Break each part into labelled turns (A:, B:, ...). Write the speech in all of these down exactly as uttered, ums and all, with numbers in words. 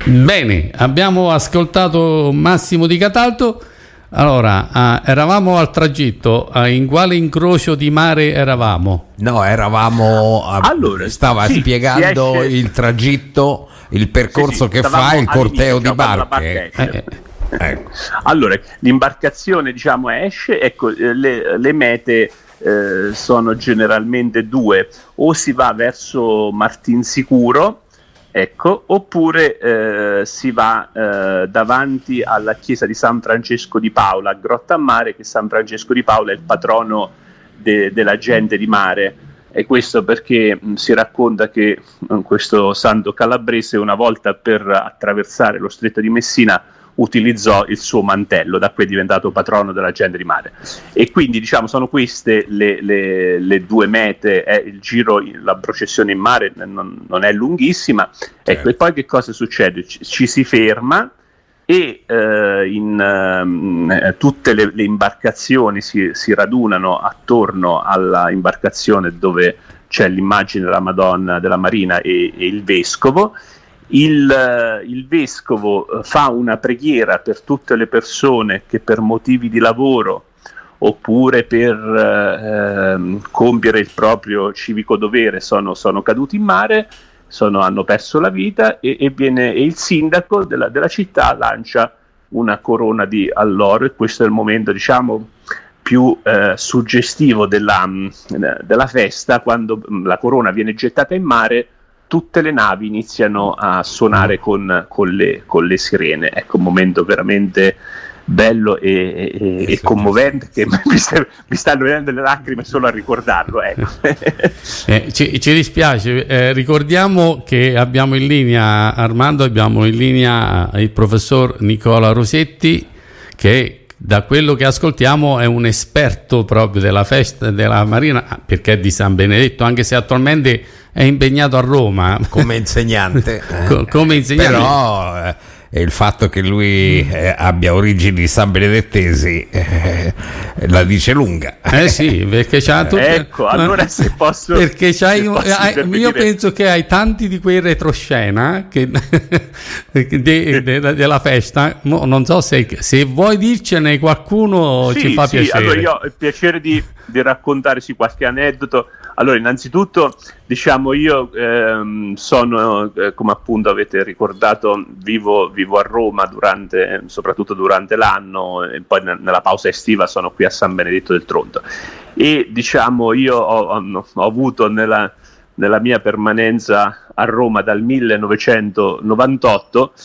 A: Bene, abbiamo ascoltato Massimo Di Cataldo. Allora, eh, eravamo al tragitto, eh, in quale incrocio di mare eravamo?
B: No, eravamo a,
C: allora,
B: stava
C: sì,
B: spiegando
C: esce...
B: il tragitto, il percorso sì, sì, che fa il corteo di barche.
C: Eh, ecco. Allora, l'imbarcazione, diciamo, esce, ecco, le, le mete eh, sono generalmente due: o si va verso Martinsicuro, ecco, oppure eh, si va eh, davanti alla chiesa di San Francesco di Paola, a Grottammare, che San Francesco di Paola è il patrono de- della gente di mare. E questo perché mh, si racconta che mh, questo santo calabrese, una volta per attraversare lo stretto di Messina, utilizzò il suo mantello, da cui è diventato patrono della gente di mare. E quindi, diciamo, sono queste le, le, le due mete. Eh, il giro, la processione in mare non, non è lunghissima, certo. Ecco, e poi che cosa succede? Ci, ci si ferma e eh, in eh, tutte le, le imbarcazioni si, si radunano attorno alla imbarcazione dove c'è l'immagine della Madonna della Marina e, e il vescovo. Il, il vescovo fa una preghiera per tutte le persone che per motivi di lavoro oppure per eh, compiere il proprio civico dovere sono, sono caduti in mare, sono, hanno perso la vita, e, e, viene, e il sindaco della, della città lancia una corona di alloro, e questo è il momento, diciamo, più eh, suggestivo della, della festa. Quando la corona viene gettata in mare, tutte le navi iniziano a suonare con, con, le, con le sirene. Ecco, un momento veramente bello e, e, e commovente, che mi, sta, mi stanno venendo le lacrime solo a ricordarlo. Ecco.
A: eh, ci, ci dispiace, eh, ricordiamo che abbiamo in linea, Armando, abbiamo in linea il professor Nicola Rosetti, che da quello che ascoltiamo è un esperto proprio della festa della Marina, perché è di San Benedetto, anche se attualmente è impegnato a Roma come insegnante. Co- come insegnante.
B: Però eh, il fatto che lui eh, abbia origini sanbenedettesi eh, la dice lunga.
A: Eh sì, perché c'ha tutte...
C: Ecco, allora se posso...
A: Perché c'hai, hai, io penso che hai tanti di quei retroscena che, de, de, de, della festa. No, non so se, se vuoi dircene qualcuno,
C: sì,
A: ci fa
C: sì,
A: piacere.
C: Allora io ho il piacere di, di raccontare sì, qualche aneddoto. Allora, innanzitutto, diciamo, io ehm, sono, eh, come appunto avete ricordato, vivo, vivo a Roma durante, soprattutto durante l'anno, e poi n- nella pausa estiva sono qui a San Benedetto del Tronto. E diciamo, io ho, ho, ho avuto nella, nella mia permanenza a Roma dal millenovecentonovantotto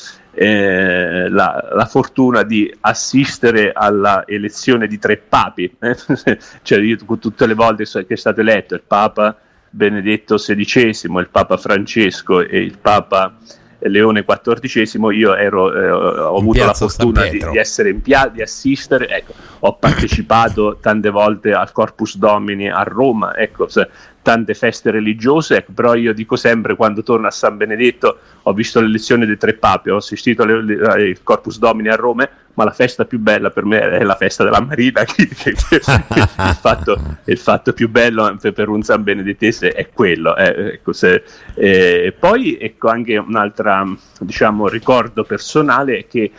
C: Eh, la, la fortuna di assistere alla elezione di tre papi, eh? Cioè io, tutte le volte che è stato eletto il Papa Benedetto sedicesimo, il Papa Francesco e il Papa Leone quattordicesimo, io ero, eh, ho avuto la fortuna di, di essere in piazza, di assistere, ecco, ho partecipato tante volte al Corpus Domini a Roma, ecco, se, tante feste religiose, ecco, però io dico sempre, quando torno a San Benedetto, ho visto l'elezione dei tre papi, ho assistito al Corpus Domini a Roma, ma la festa più bella per me è la festa della Marina. Che, che, che, il, fatto, il fatto più bello per un San Benedettese è quello. Eh, ecco, se, eh, poi ecco anche un'altra, diciamo, ricordo personale è che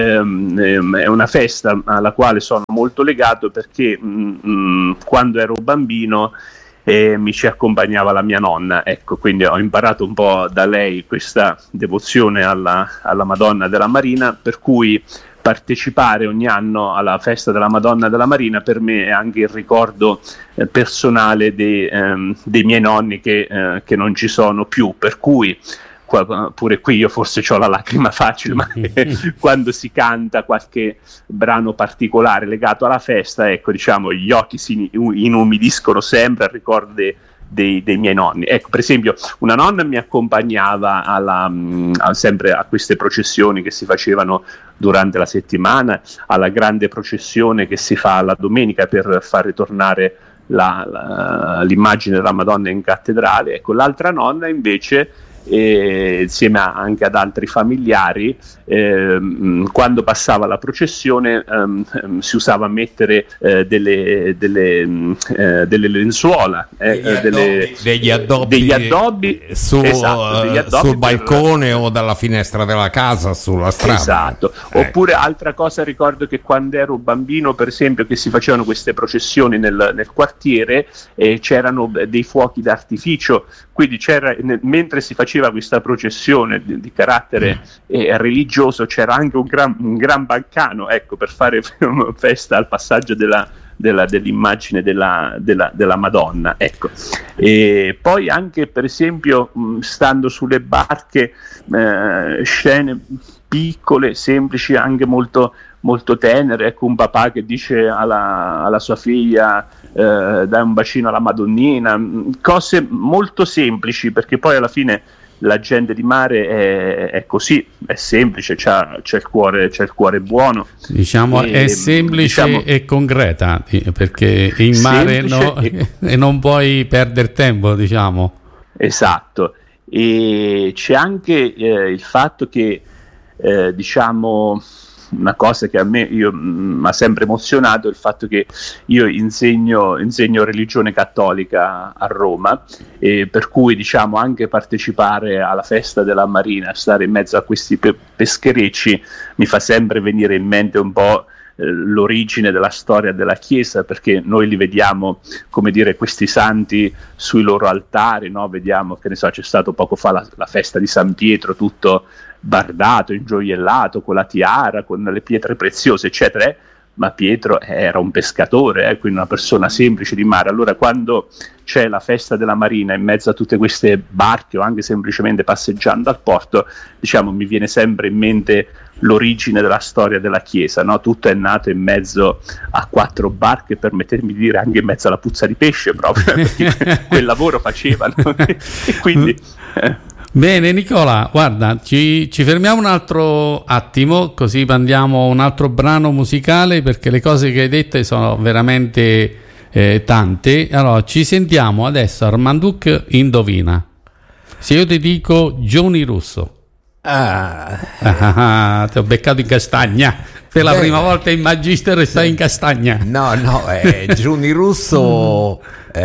C: ehm, è una festa alla quale sono molto legato, perché mh, quando ero bambino e mi ci accompagnava la mia nonna, ecco, quindi ho imparato un po' da lei questa devozione alla, alla Madonna della Marina, per cui partecipare ogni anno alla festa della Madonna della Marina per me è anche il ricordo eh, personale dei, ehm, dei miei nonni che, eh, che non ci sono più, per cui qua, pure qui io forse ho la lacrima facile, ma quando si canta qualche brano particolare legato alla festa, ecco, diciamo, gli occhi si inumidiscono sempre al ricordo dei, dei, dei miei nonni. Ecco, per esempio, una nonna mi accompagnava alla, a, sempre a queste processioni che si facevano durante la settimana, alla grande processione che si fa la domenica per far ritornare la, la, l'immagine della Madonna in cattedrale. Ecco, l'altra nonna invece e insieme a, anche ad altri familiari, ehm, quando passava la processione ehm, si usava mettere eh, delle, delle, eh, delle lenzuola, eh,
B: degli,
C: delle,
B: addobbi, degli addobbi,
C: degli addobbi,
B: su,
C: esatto, degli addobbi
B: sul balcone
C: per...
B: o dalla finestra della casa, sulla strada.
C: Esatto.
B: Eh.
C: Oppure altra cosa, ricordo che quando ero bambino, per esempio, che si facevano queste processioni nel, nel quartiere, e c'erano dei fuochi d'artificio, quindi c'era, nel, mentre si faceva questa processione di, di carattere eh, religioso, c'era anche un gran, un gran bancano, ecco, per fare festa al passaggio della, della, dell'immagine della, della, della Madonna, ecco. E poi anche, per esempio, mh, stando sulle barche, eh, scene piccole, semplici, anche molto, molto tenere, ecco, un papà che dice alla, alla sua figlia eh, dai un bacino alla Madonnina, cose molto semplici, perché poi alla fine la gente di mare è, è così, è semplice, c'ha, c'è, il cuore, c'è il cuore buono.
A: Diciamo
C: e,
A: è semplice
C: diciamo,
A: e concreta, perché in mare no, e, e non puoi perdere tempo, diciamo.
C: Esatto, e c'è anche eh, il fatto che eh, diciamo una cosa che a me mi ha sempre emozionato, il fatto che io insegno, insegno religione cattolica a Roma, e per cui diciamo anche partecipare alla festa della Marina, stare in mezzo a questi pe- pescherecci mi fa sempre venire in mente un po' l'origine della storia della Chiesa, perché noi li vediamo, come dire, questi santi sui loro altari, no? Vediamo, che ne so, c'è stato poco fa la, la festa di San Pietro, tutto bardato, ingioiellato, con la tiara, con le pietre preziose, eccetera, ma Pietro era un pescatore, eh, quindi una persona semplice di mare. Allora quando c'è la festa della Marina in mezzo a tutte queste barche, o anche semplicemente passeggiando al porto, diciamo, mi viene sempre in mente l'origine della storia della Chiesa, no? Tutto è nato in mezzo a quattro barche, per mettermi di dire anche in mezzo alla puzza di pesce, proprio perché quel lavoro facevano e quindi eh.
A: Bene Nicola, guarda, ci, ci fermiamo un altro attimo, così mandiamo un altro brano musicale, perché le cose che hai dette sono veramente eh, tante. Allora, ci sentiamo adesso Armanduc Indovina. Se io ti dico Johnny Russo.
B: Ah,
A: ah, ah, ti ho beccato in castagna. Per la
B: bene.
A: prima volta in Magister e stai in castagna.
B: No, no, eh, Johnny Russo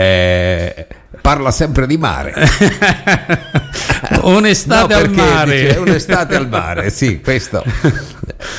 B: eh, parla sempre di mare.
A: Un'estate
B: no,
A: al mare.
B: Dice, un'estate al mare, sì, questo.